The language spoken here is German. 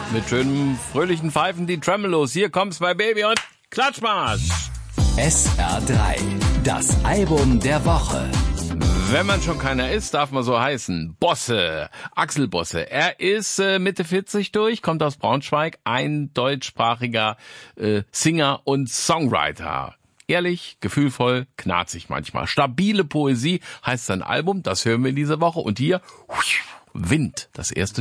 Mit schönem, fröhlichen Pfeifen die Tremolos. Hier kommt's bei Baby und Klatschmarsch. SR3, das Album der Woche. Wenn man schon keiner ist, darf man so heißen. Bosse, Axel Bosse. Er ist Mitte 40 durch, kommt aus Braunschweig, ein deutschsprachiger Singer und Songwriter. Ehrlich, gefühlvoll, knarzig manchmal. Stabile Poesie heißt sein Album, das hören wir diese Woche. Und hier Wind, das erste